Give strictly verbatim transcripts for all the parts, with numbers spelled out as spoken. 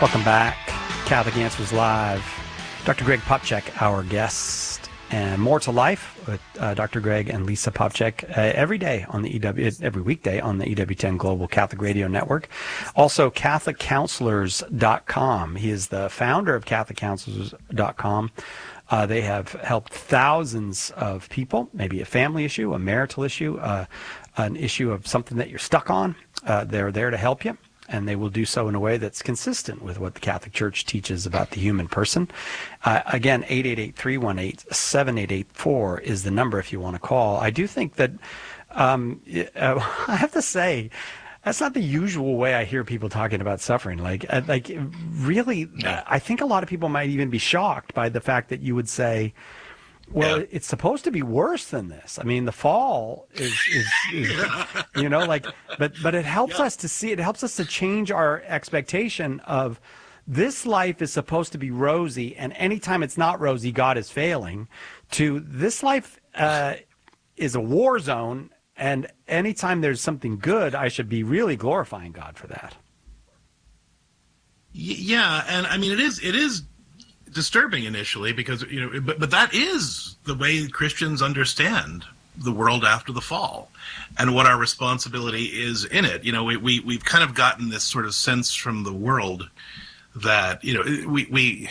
Welcome back. Catholic Answers Live. Doctor Greg Popcak, our guest, and More to Life with uh, Doctor Greg and Lisa Popcak uh, every day on the E W, every weekday on the E W ten Global Catholic Radio Network. Also, Catholic Counselors dot com. He is the founder of Catholic Counselors dot com. Uh, they have helped thousands of people, maybe a family issue, a marital issue, uh, an issue of something that you're stuck on. Uh, they're there to help you. And they will do so in a way that's consistent with what the Catholic Church teaches about the human person. Uh, again, eight eight eight, three one eight, seven eight eight four is the number if you want to call. I do think that, um, uh, I have to say, that's not the usual way I hear people talking about suffering. Like, uh, like really, uh, I think a lot of people might even be shocked by the fact that you would say, well, yeah. It's supposed to be worse than this. I mean, the fall is, is, is you know, like, but but it helps yeah. us to see, it helps us to change our expectation of this life is supposed to be rosy, and anytime it's not rosy, God is failing, to this life uh, is a war zone, and anytime there's something good, I should be really glorifying God for that. Yeah, and I mean, it is, it is, disturbing initially because, you know, but, but that is the way Christians understand the world after the fall and what our responsibility is in it. You know, we, we, we've kind of gotten this sort of sense from the world that, you know, we, we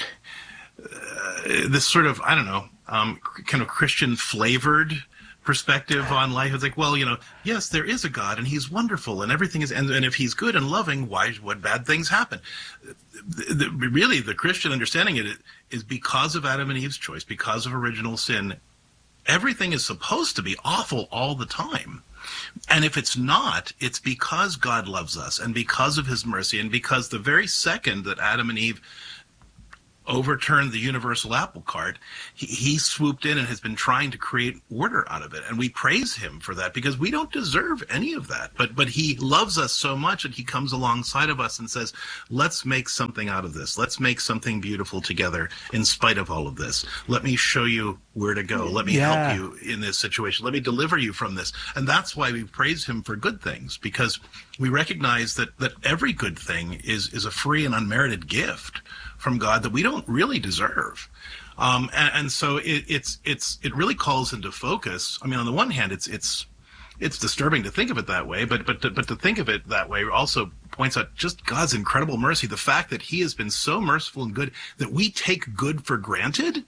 uh, this sort of, I don't know, um, kind of Christian flavored perspective on life. It's like, well, you know, yes, there is a God and he's wonderful and everything is, and, and if he's good and loving, why, what bad things happen? The, the, really, the Christian understanding it is because of Adam and Eve's choice, because of original sin, everything is supposed to be awful all the time. And if it's not, it's because God loves us and because of his mercy and because the very second that Adam and Eve overturned the universal apple cart, he, he swooped in and has been trying to create order out of it. And we praise him for that because we don't deserve any of that. But but he loves us so much and he comes alongside of us and says, let's make something out of this. Let's make something beautiful together in spite of all of this. Let me show you where to go. Let me yeah. help you in this situation. Let me deliver you from this. And that's why we praise him for good things, because we recognize that, that every good thing is, is a free and unmerited gift from God that we don't really deserve. Um, and, and so it, it's it's it really calls into focus. I mean, on the one hand, it's it's it's disturbing to think of it that way, but but to, but to think of it that way also points out just God's incredible mercy. The fact that he has been so merciful and good that we take good for granted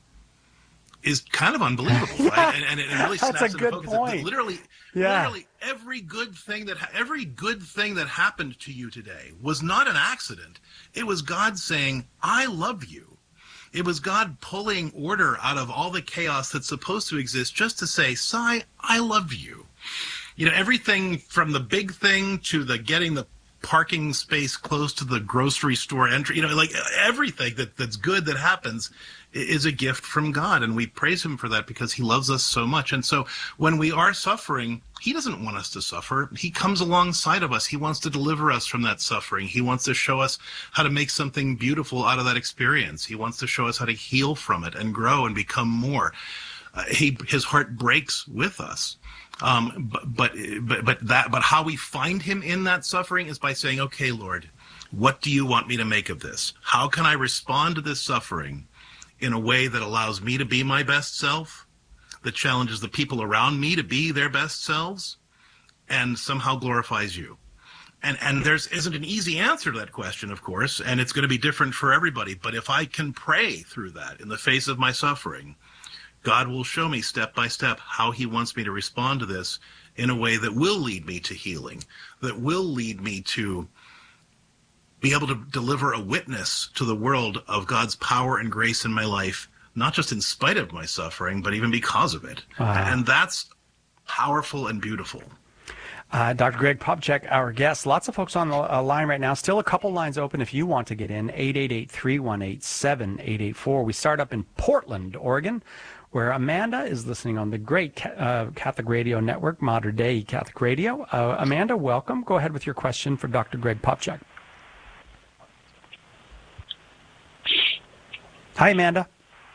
is kind of unbelievable. yeah. Right? And, and it really snaps That's a into good focus. point. That literally, yeah. literally every good thing that ha- every good thing that happened to you today was not an accident. It was God saying, I love you. It was God pulling order out of all the chaos that's supposed to exist just to say, Sai, I love you. You know, everything from the big thing to the getting the parking space close to the grocery store entry, you know, like everything that, that's good that happens is a gift from God. And we praise him for that because he loves us so much. And so when we are suffering, he doesn't want us to suffer. He comes alongside of us. He wants to deliver us from that suffering. He wants to show us how to make something beautiful out of that experience. He wants to show us how to heal from it and grow and become more. Uh, he, his heart breaks with us. Um, but, but, but, but that, but how we find him in that suffering is by saying, okay, Lord, what do you want me to make of this? How can I respond to this suffering in a way that allows me to be my best self, that challenges the people around me to be their best selves, and somehow glorifies you? And and there's isn't an easy answer to that question, of course, and it's going to be different for everybody. But if I can pray through that in the face of my suffering, God will show me step by step how he wants me to respond to this in a way that will lead me to healing, that will lead me to be able to deliver a witness to the world of God's power and grace in my life, not just in spite of my suffering, but even because of it. Wow. And that's powerful and beautiful. Uh, Doctor Greg Popcak, our guest. Lots of folks on the uh, line right now. Still a couple lines open if you want to get in. eight eight eight, three one eight, seven eight eight four. We start up in Portland, Oregon, where Amanda is listening on the great uh, Catholic Radio Network, Modern Day Catholic Radio. Uh, Amanda, welcome. Go ahead with your question for Doctor Greg Popcak. Hi, Amanda.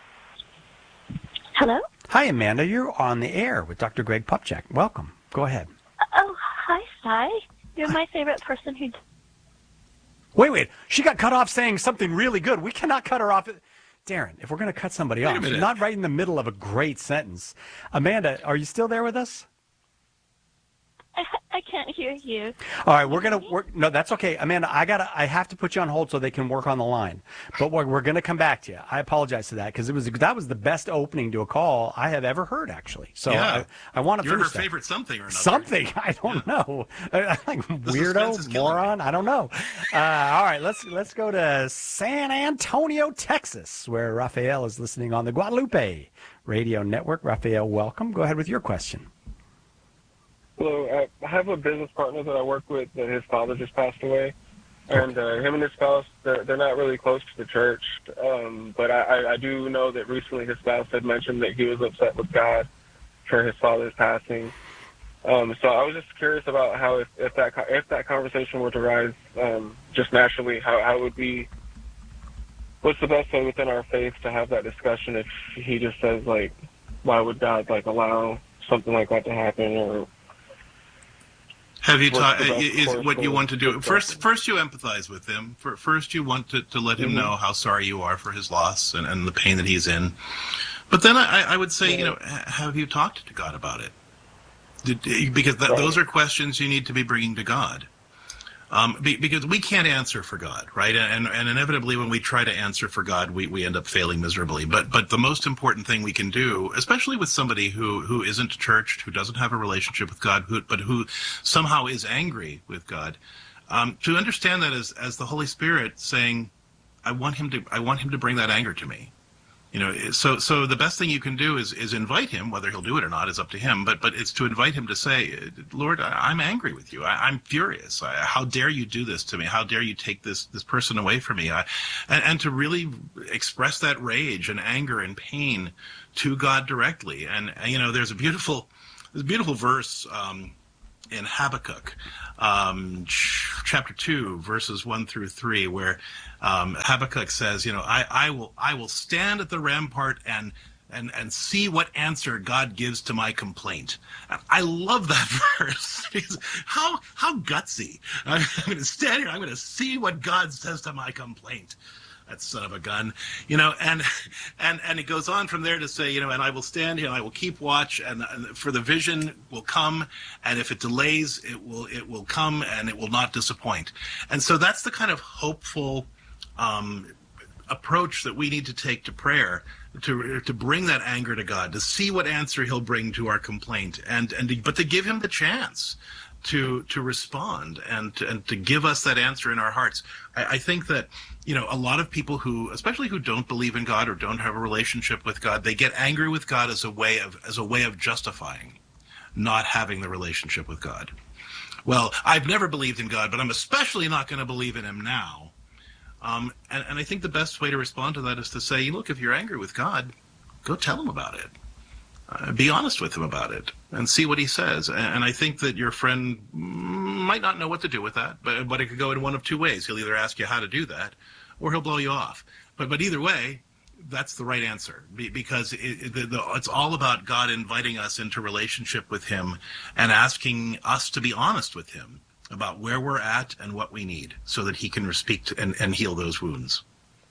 Hello? Hi, Amanda. You're on the air with Doctor Greg Popcak. Welcome. Go ahead. Oh, hi, Sai. You're my favorite person who... Wait, wait. She got cut off saying something really good. We cannot cut her off. Darren, if we're going to cut somebody Wait off, a not right in the middle of a great sentence. Amanda, are you still there with us? I, I can't hear you. All right, we're gonna work. No, that's okay, Amanda. I gotta. I have to put you on hold so they can work on the line. But we're, we're gonna come back to you. I apologize for that because it was that was the best opening to a call I have ever heard, actually. So Yeah. I, I want to You're her finish that. favorite something or another. Something I don't Yeah. know. I, like suspense weirdo, is killing me. moron. I don't know. Uh, all right, let's let's go to San Antonio, Texas, where Raphael is listening on the Guadalupe Radio Network. Raphael, welcome. Go ahead with your question. Hello, I have a business partner that I work with that his father just passed away, and uh, him and his spouse, they're, they're not really close to the church, um, but I, I, I do know that recently his spouse had mentioned that he was upset with God for his father's passing. Um, so I was just curious about how if, if that if that conversation were to rise um, just naturally, how, how it would be, what's the best way within our faith to have that discussion if he just says, like, why would God, like, allow something like that to happen, or... Have you What's taught? the best Is course what you of want to do? First, discussion? first you empathize with him. For- First, you want to, to let him Mhm. know how sorry you are for his loss and, and the pain that he's in. But then I, I would say, you know, h- have you talked to God about it? Did, because th- Right. those are questions you need to be bringing to God. Um, be, because we can't answer for God, right? And, and inevitably, when we try to answer for God, we, we end up failing miserably. But but the most important thing we can do, especially with somebody who, who isn't churched, who doesn't have a relationship with God, who, but who somehow is angry with God, um, to understand that as as the Holy Spirit saying, I want him to I want him to bring that anger to me. You know, so so the best thing you can do is is invite him. Whether he'll do it or not is up to him. But but it's to invite him to say, Lord, I, I'm angry with you. I, I'm furious. I, how dare you do this to me? How dare you take this this person away from me? I, and, and to really express that rage and anger and pain to God directly. And you know, there's a beautiful there's a beautiful verse um, in Habakkuk, um, ch- chapter two, verses one through three, where um, Habakkuk says, you know, I, I will I will stand at the rampart and and and see what answer God gives to my complaint. I love that verse because how how gutsy. I'm going to stand here. I'm going to see what God says to my complaint. That son of a gun, you know, and and and it goes on from there to say, you know, and I will stand here and I will keep watch, and, and for the vision will come, and if it delays, it will it will come, and it will not disappoint. And so that's the kind of hopeful um, approach that we need to take to prayer, to to bring that anger to God, to see what answer He'll bring to our complaint, and and to, but to give Him the chance to to respond and to, and to give us that answer in our hearts. I, I think that, you know, a lot of people who, especially who don't believe in God or don't have a relationship with God, they get angry with God as a way of as a way of justifying not having the relationship with God. Well, I've never believed in God, but I'm especially not going to believe in Him now. Um, and, and I think the best way to respond to that is to say, look, if you're angry with God, go tell Him about it. Uh, be honest with him about it and see what he says. And, and I think that your friend might not know what to do with that, but but it could go in one of two ways. He'll either ask you how to do that, or he'll blow you off. But but either way, that's the right answer, be, because it, it, the, the, it's all about God inviting us into relationship with Him and asking us to be honest with Him about where we're at and what we need, so that He can speak to, and, and heal those wounds.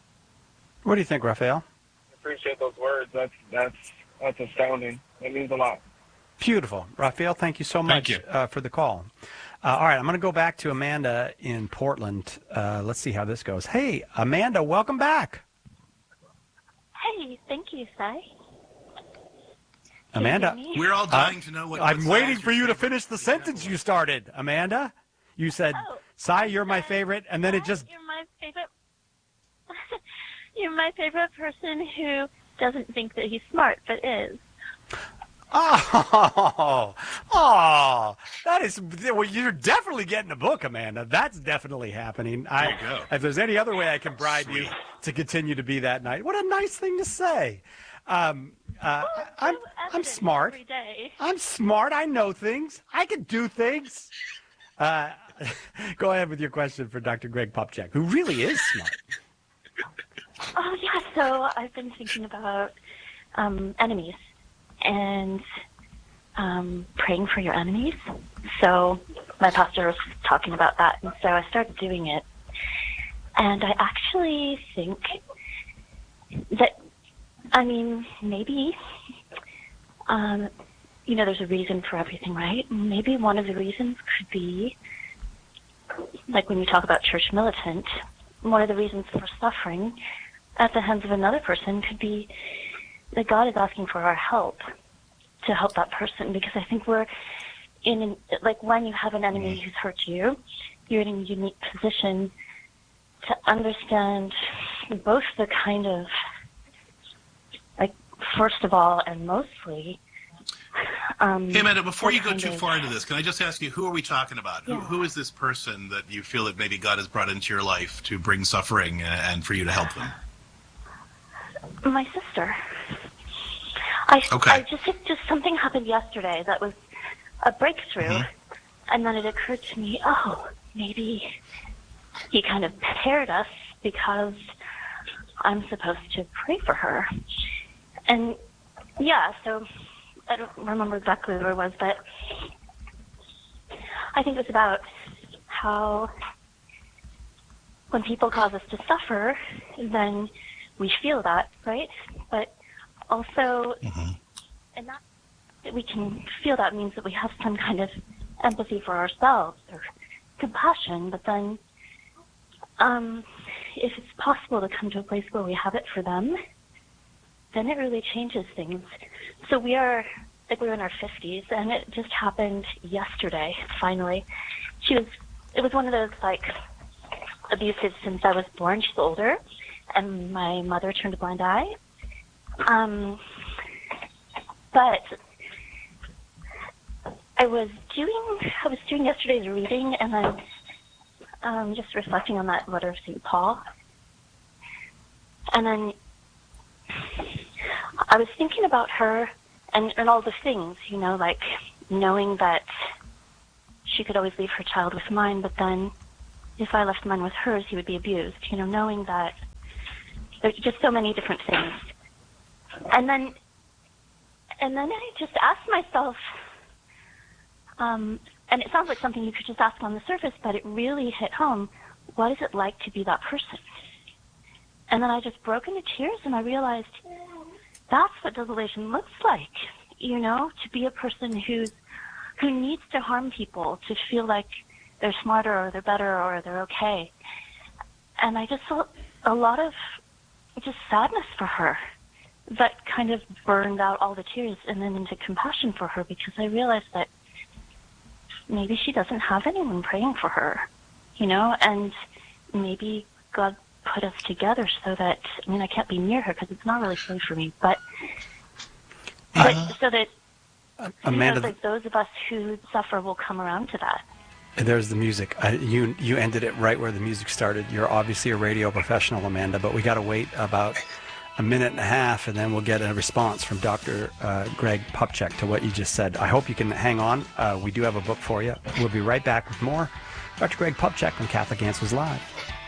What do you think, Raphael? I appreciate those words. That's that's that's astounding. It means a lot. Beautiful. Raphael, thank you so much Thank you. uh, for the call. Uh, all right, I'm going to go back to Amanda in Portland. Uh, let's see how this goes. Hey, Amanda, welcome back. Hey, thank you, Sai. Amanda, Can you hear me? We're all dying to know what. I'm what waiting size for your you to favorite finish the example sentence is. you started, Amanda. You said, Oh, Sai, you're my I said, favorite, and then it Sai, just... You're my favorite... You're my favorite person who doesn't think that he's smart, but is. Oh, oh, that is, well, you're definitely getting a book, Amanda. That's definitely happening. I, There you go. If there's any other way I can bribe you Sweet. to continue to be that night, what a nice thing to say. Um, uh, Well, I'm, so I'm evident smart. Every day. I'm smart. I know things. I can do things. Uh, go ahead with your question for Doctor Greg Popchak, who really is smart. Oh, yeah, so I've been thinking about um, enemies and um, praying for your enemies. So my pastor was talking about that, and so I started doing it. And I actually think that, I mean, maybe, um, you know, there's a reason for everything, right? Maybe one of the reasons could be, like when you talk about church militant, one of the reasons for suffering at the hands of another person could be that God is asking for our help to help that person, because I think we're in, an, like when you have an enemy who's hurt you, you're in a unique position to understand both the kind of, like, first of all and mostly, um, hey, Amanda, before you go kind too of- far into this, can I just ask you, who are we talking about? Yeah. Who, who is this person that you feel that maybe God has brought into your life to bring suffering and, and for you to help them? My sister. I, Okay. I just, it just something happened yesterday that was a breakthrough, Mm-hmm. and then it occurred to me, oh, maybe he kind of paired us because I'm supposed to pray for her. And yeah, so I don't remember exactly where it was, but I think it was about how when people cause us to suffer, then we feel that, right? But also, Mm-hmm. and that, that we can feel that means that we have some kind of empathy for ourselves or compassion, but then um, if it's possible to come to a place where we have it for them, then it really changes things. So we are, like, we were in our fifties, and it just happened yesterday, finally. She was, it was one of those, like, abusive since I was born. She's older, and my mother turned a blind eye. Um, but I was doing, I was doing yesterday's reading, and then um, just reflecting on that letter of Saint Paul. And then I was thinking about her and, and all the things, you know, like knowing that she could always leave her child with mine, but then if I left mine with hers, he would be abused, you know, knowing that there's just so many different things. And then, and then I just asked myself, um, and it sounds like something you could just ask on the surface, but it really hit home, what is it like to be that person? And then I just broke into tears, and I realized that's what desolation looks like, you know, to be a person who's, who needs to harm people to feel like they're smarter or they're better or they're okay. And I just felt a lot of just sadness for her that kind of burned out all the tears and then into compassion for her, because I realized that maybe she doesn't have anyone praying for her, you know, and maybe God put us together so that, I mean, I can't be near her because it's not really safe for me, but, but Uh, so that Amanda, you know, like those of us who suffer will come around to that. there's the music. I, you you ended it right where the music started. You're obviously a radio professional, Amanda, but we got to wait about a minute and a half, and then we'll get a response from Doctor Uh, Greg Popcak to what you just said. I hope you can hang on. Uh, we do have a book for you. We'll be right back with more. Doctor Greg Popcak on Catholic Answers Live.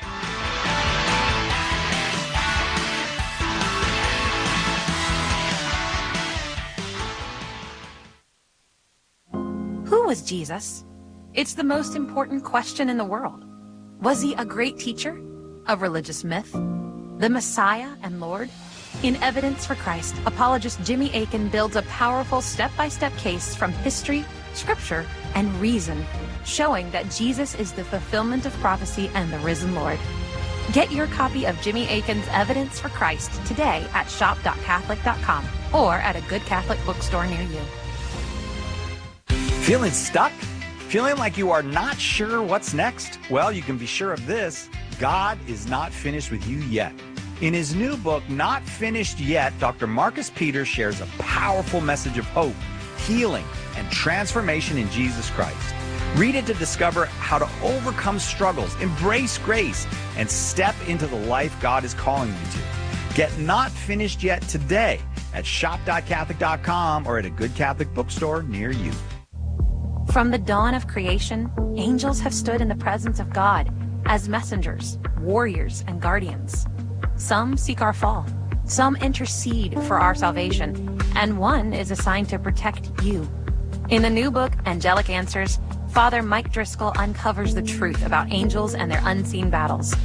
Who was Jesus? It's the most important question in the world. Was he a great teacher? A religious myth? The Messiah and Lord? In Evidence for Christ, apologist Jimmy Akin builds a powerful step-by-step case from history, scripture, and reason, showing that Jesus is the fulfillment of prophecy and the risen Lord. Get your copy of Jimmy Akin's Evidence for Christ today at shop dot catholic dot com or at a good Catholic bookstore near you. Feeling stuck? Feeling like you are not sure what's next? Well, you can be sure of this. God is not finished with you yet. In his new book, Not Finished Yet, Doctor Marcus Peters shares a powerful message of hope, healing, and transformation in Jesus Christ. Read it to discover how to overcome struggles, embrace grace, and step into the life God is calling you to. Get Not Finished Yet today at shop dot catholic dot com or at a good Catholic bookstore near you. From the dawn of creation, angels have stood in the presence of God as messengers, warriors, and guardians. Some seek our fall, some intercede for our salvation, and one is assigned to protect you. In the new book, Angelic Answers, Father Mike Driscoll uncovers the truth about angels and their unseen battles.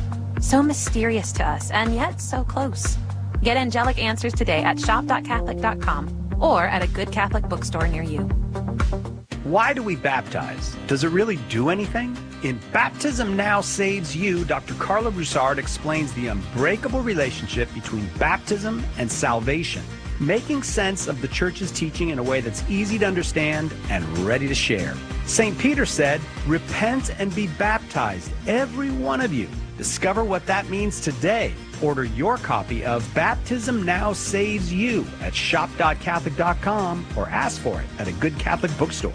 So mysterious to us, and yet so close. Get angelic answers today at shop dot catholic dot com or at a good Catholic bookstore near you. Why do we baptize? Does it really do anything? In Baptism Now Saves You, Doctor Carla Broussard explains the unbreakable relationship between baptism and salvation, making sense of the church's teaching in a way that's easy to understand and ready to share. Saint Peter said, "Repent and be baptized, every one of you." Discover what that means today. Order your copy of Baptism Now Saves You at shop dot catholic dot com or ask for it at a good Catholic bookstore.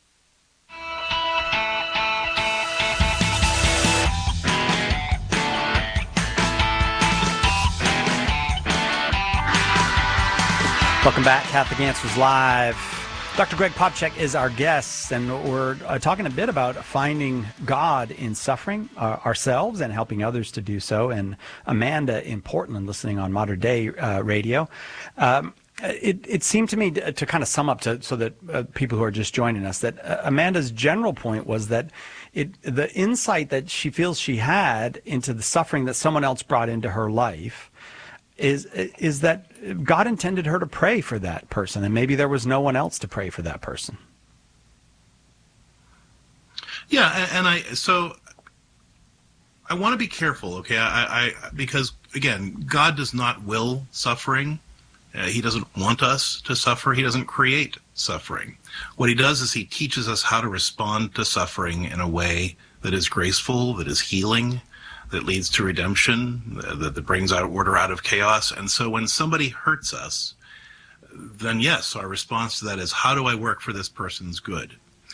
Welcome back, Catholic Answers Live. Doctor Greg Popcak is our guest, and we're uh, talking a bit about finding God in suffering uh, ourselves and helping others to do so. And Amanda in Portland, listening on Modern Day uh, Radio, um, it, it seemed to me to, to kind of sum up to, so that uh, people who are just joining us, that uh, Amanda's general point was that it, the insight that she feels she had into the suffering that someone else brought into her life is is that God intended her to pray for that person, and maybe there was no one else to pray for that person. Yeah, and, and I so I want to be careful, okay? I, I because again, God does not will suffering. Uh, he doesn't want us to suffer. He doesn't create suffering. What he does is he teaches us how to respond to suffering in a way that is graceful, that is healing, that leads to redemption, that, that brings out order out of chaos. And so when somebody hurts us, then yes, our response to that is, how do I work for this person's good?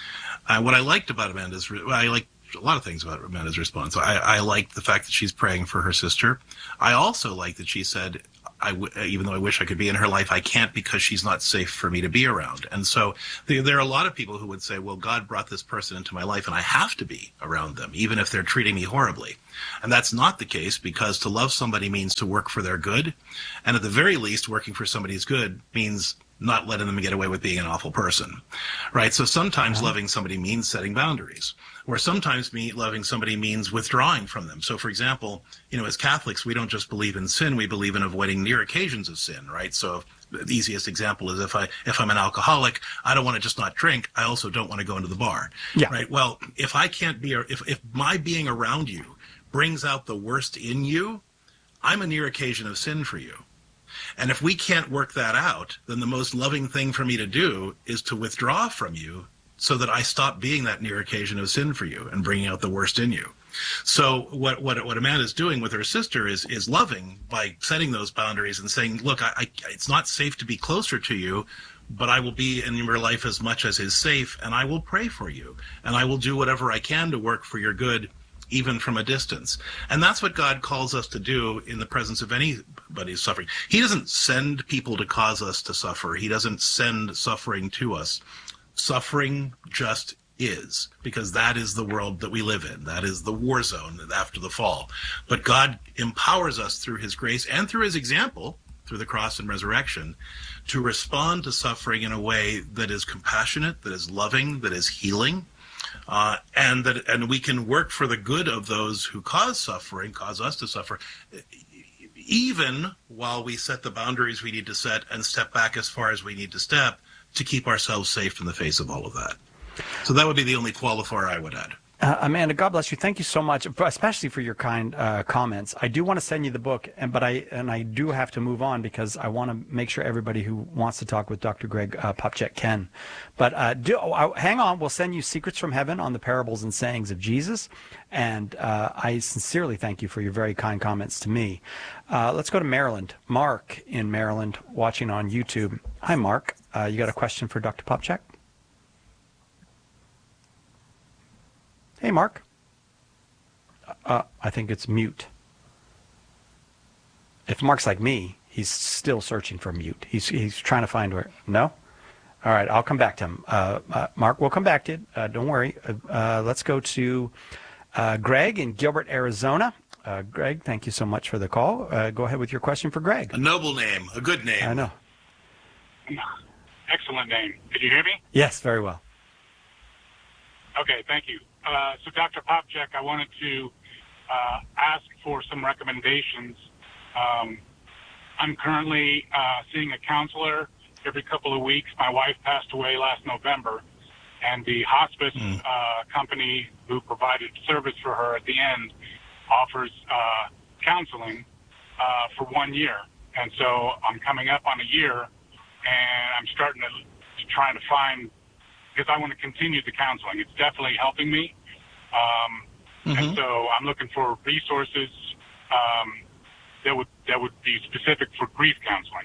Uh, what I liked about Amanda's, well, I liked a lot of things about Amanda's response. I, I liked the fact that she's praying for her sister. I also like that she said, I w- even though I wish I could be in her life, I can't because she's not safe for me to be around. And so there, there are a lot of people who would say, well, God brought this person into my life and I have to be around them, even if they're treating me horribly. And that's not the case, because to love somebody means to work for their good. And at the very least, working for somebody's good means not letting them get away with being an awful person, right? So sometimes uh-huh. loving somebody means setting boundaries, or sometimes me loving somebody means withdrawing from them. So for example, you know, as Catholics, we don't just believe in sin, we believe in avoiding near occasions of sin, right? So the easiest example is if I, if I'm an alcoholic, I don't want to just not drink. I also don't want to go into the bar, yeah. right? Well, if I can't be, if, if my being around you brings out the worst in you, I'm a near occasion of sin for you. And if we can't work that out, then the most loving thing for me to do is to withdraw from you so that I stop being that near occasion of sin for you and bringing out the worst in you. So what what what Amanda's doing with her sister is is loving by setting those boundaries and saying, look, I, I, it's not safe to be closer to you, but I will be in your life as much as is safe, and I will pray for you, and I will do whatever I can to work for your good, even from a distance. And that's what God calls us to do in the presence of anybody's suffering. He doesn't send people to cause us to suffer. He doesn't send suffering to us. Suffering just is, because that is the world that we live in. That is the war zone after the fall. But God empowers us through his grace and through his example, through the cross and resurrection, to respond to suffering in a way that is compassionate, that is loving, that is healing. Uh, and that, and we can work for the good of those who cause suffering, cause us to suffer, even while we set the boundaries we need to set and step back as far as we need to step to keep ourselves safe in the face of all of that. So that would be the only qualifier I would add. Uh, Amanda, God bless you. Thank you so much, especially for your kind uh, comments. I do want to send you the book, and but I and I do have to move on because I want to make sure everybody who wants to talk with Doctor Greg uh, Popcak can. But uh, do, uh, hang on, we'll send you Secrets from Heaven on the parables and sayings of Jesus, and uh, I sincerely thank you for your very kind comments to me. Uh, let's go to Maryland. Mark in Maryland, watching on YouTube. Hi, Mark. Uh, you got a question for Doctor Popcak? Hey, Mark. Uh, I think it's mute. If Mark's like me, he's still searching for mute. He's he's trying to find where. No? All right, I'll come back to him. Uh, uh, Mark, we'll come back to you. Uh, don't worry. Uh, uh, let's go to uh, Greg in Gilbert, Arizona. Uh, Greg, thank you so much for the call. Uh, go ahead with your question for Greg. A noble name, a good name. I know. Excellent name. Did you hear me? Yes, very well. Okay, thank you. Uh, so, Doctor Popcak, I wanted to uh, ask for some recommendations. Um, I'm currently uh, seeing a counselor every couple of weeks. My wife passed away last November, and the hospice mm. uh, company who provided service for her at the end offers uh, counseling uh, for one year. And so I'm coming up on a year, and I'm starting to, to try to find, because I want to continue the counseling. It's definitely helping me. Um, mm-hmm. And so I'm looking for resources um, that would that would be specific for grief counseling.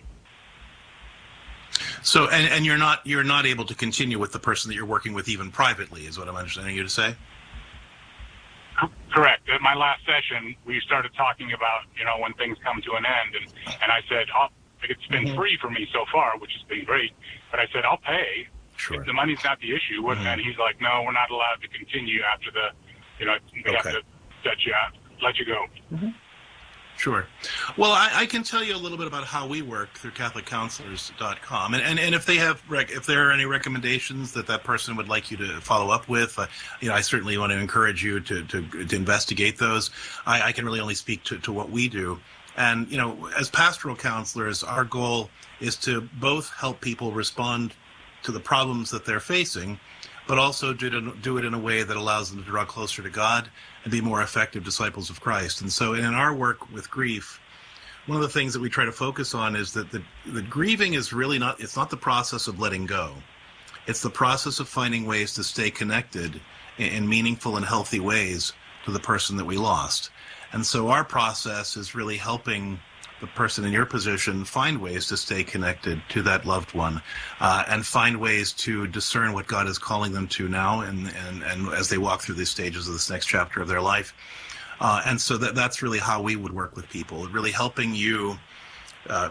So, and, and you're not you're not able to continue with the person that you're working with even privately, is what I'm understanding you to say? Correct. At my last session, we started talking about, you know, when things come to an end, and, and I said, oh, it's been mm-hmm. free for me so far, which has been great, but I said, I'll pay. Sure. The money's not the issue. Mm-hmm. And he's like, no, we're not allowed to continue after the, you know, we okay. have to let you out, let you go. Mm-hmm. Sure. Well, I, I can tell you a little bit about how we work through Catholic Counselors dot com, and, and and if they have rec- if there are any recommendations that that person would like you to follow up with, uh, you know, I certainly want to encourage you to to, to investigate those. I, I can really only speak to, to what we do, and you know, as pastoral counselors, our goal is to both help people respond to the problems that they're facing, but also do it, do it in a way that allows them to draw closer to God and be more effective disciples of Christ. And so in our work with grief, one of the things that we try to focus on is that the, the grieving is really not, it's not the process of letting go. It's the process of finding ways to stay connected in, in meaningful and healthy ways to the person that we lost. And so our process is really helping the person in your position find ways to stay connected to that loved one, uh, and find ways to discern what God is calling them to now, and, and, and as they walk through these stages of this next chapter of their life. Uh, and so that that's really how we would work with people, really helping you uh,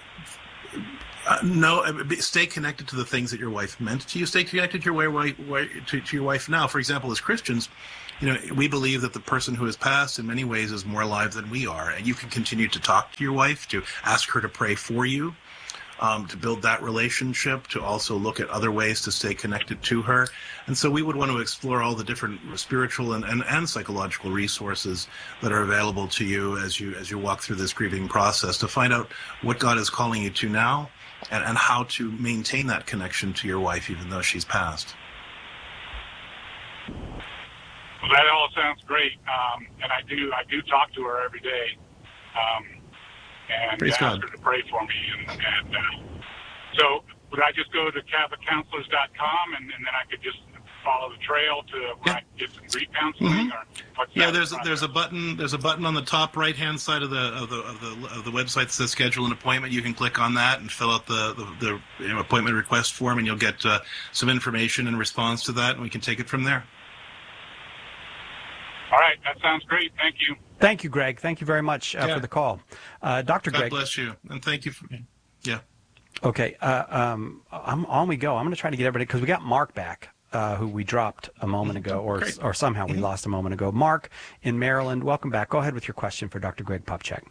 know, stay connected to the things that your wife meant to you, stay connected to your wife, to, to your wife now. For example, as Christians, you know, we believe that the person who has passed in many ways is more alive than we are, and you can continue to talk to your wife, to ask her to pray for you, um, to build that relationship, to also look at other ways to stay connected to her. And so we would want to explore all the different spiritual and, and, and psychological resources that are available to you as you as you walk through this grieving process, to find out what God is calling you to now, and, and how to maintain that connection to your wife even though she's passed. Well, that all sounds great, um, and I do I do talk to her every day, um, and Praise ask God. her to pray for me. And, and uh, so, would I just go to Catholic Counselors dot com, and, and then I could just follow the trail to where yeah. I can get some grief counseling? Mm-hmm. Or what's yeah, that there's process? there's a button there's a button on the top right hand side of the of the of the of the website that says schedule an appointment. You can click on that and fill out the the, the you know, appointment request form, and you'll get uh, some information in response to that, and we can take it from there. All right, that sounds great. Thank you. Thank you, Greg. Thank you very much uh, yeah. for the call. Uh, Doctor God Greg. God bless you, and thank you for, yeah. Okay, uh, um, I'm, on we go. I'm going to try to get everybody, because we got Mark back, uh, who we dropped a moment ago, or Great. or somehow we mm-hmm. lost a moment ago. Mark in Maryland, welcome back. Go ahead with your question for Doctor Greg Popcak.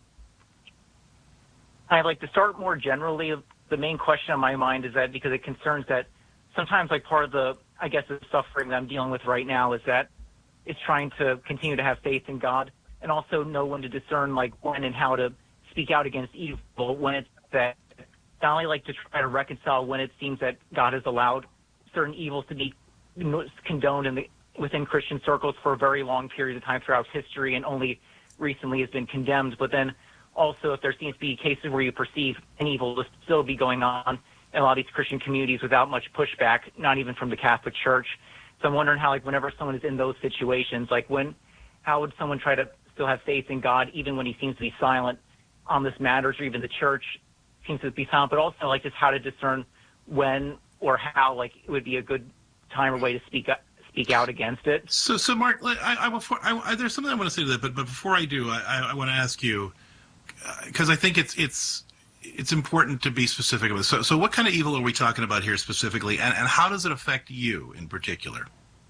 I'd like to start more generally. The main question on my mind is that because it concerns that sometimes, like, part of the, I guess, the suffering that I'm dealing with right now is that it's trying to continue to have faith in God and also know when to discern, like, when and how to speak out against evil, when it's that not only like to try to reconcile when it seems that God has allowed certain evils to be condoned in the, within Christian circles for a very long period of time throughout history and only recently has been condemned. But then also if there seems to be cases where you perceive an evil to still be going on in a lot of these Christian communities without much pushback, not even from the Catholic Church. So I'm wondering how, like, whenever someone is in those situations, like, when, how would someone try to still have faith in God even when he seems to be silent on this matters, or even the church seems to be silent, but also, like, just how to discern when or how, like, it would be a good time or way to speak up, speak out against it. So, so Mark, I, I, before, I, I, there's something I want to say to that, but, but before I do, I, I, I want to ask you, because uh, I think it's it's it's important to be specific about this. So, so what kind of evil are we talking about here specifically, and, and how does it affect you in particular?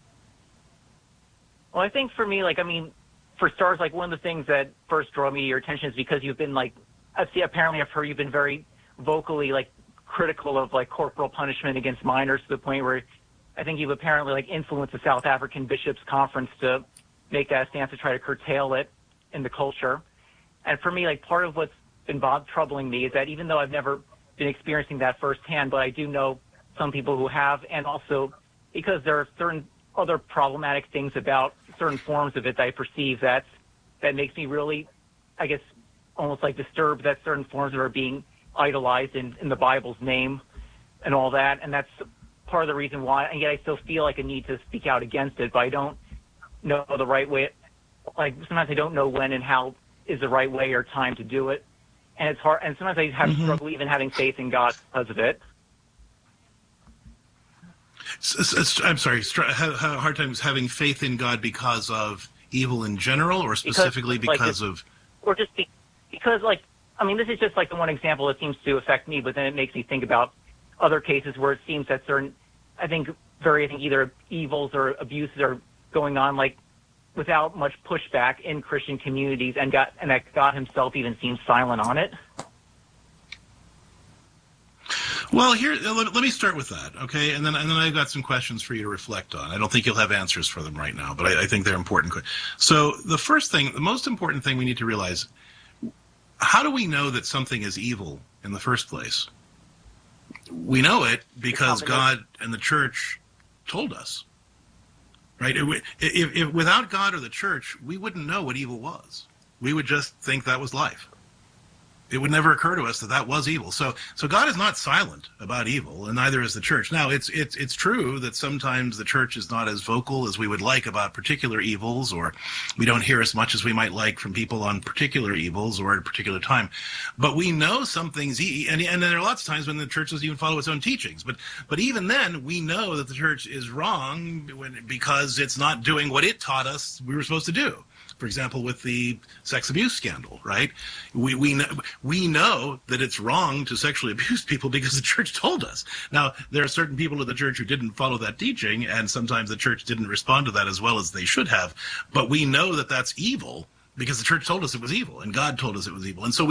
Well, I think for me, like, I mean, for starters, like, one of the things that first draw me to your attention is because you've been, like, I've seen, apparently I've heard you've been very vocally, like, critical of, like, corporal punishment against minors to the point where I think you've apparently, like, influenced the South African Bishops' Conference to make that stance to try to curtail it in the culture. And for me, like part of what's been bob- troubling me is that even though I've never been experiencing that firsthand, but I do know some people who have, and also because there are certain other problematic things about certain forms of it that I perceive that that makes me really, I guess, almost like disturbed that certain forms are being idolized in, in the Bible's name and all that. And that's part of the reason why, and yet I still feel like I need to speak out against it, but I don't know the right way. Like sometimes I don't know when and how is the right way or time to do it. And it's hard, and sometimes I have mm-hmm. struggle even having faith in God because of it. I'm sorry, have hard times having faith in God because of evil in general, or specifically because, because like of... Or just be, because, like, I mean, this is just like the one example that seems to affect me, but then it makes me think about other cases where it seems that certain, I think, very, I think either evils or abuses are going on, like, without much pushback in Christian communities, and God, and that God himself even seems silent on it. Well, here, let, let me start with that, okay? And then and then I've got some questions for you to reflect on. I don't think you'll have answers for them right now, but I, I think they're important. So the first thing, the most important thing we need to realize, how do we know that something is evil in the first place? We know it because God and the church told us, right? If, if, if without God or the church, we wouldn't know what evil was. We would just think that was life. It would never occur to us that that was evil. So, so God is not silent about evil, and neither is the church. Now, it's it's it's true that sometimes the church is not as vocal as we would like about particular evils, or we don't hear as much as we might like from people on particular evils or at a particular time. But we know some things, and and there are lots of times when the church doesn't even follow its own teachings. But but even then, we know that the church is wrong when, because it's not doing what it taught us we were supposed to do. For example, with the sex abuse scandal, right? We we know, we know that it's wrong to sexually abuse people because the church told us. Now, there are certain people in the church who didn't follow that teaching, and sometimes the church didn't respond to that as well as they should have. But we know that that's evil because the church told us it was evil, and God told us it was evil. And so we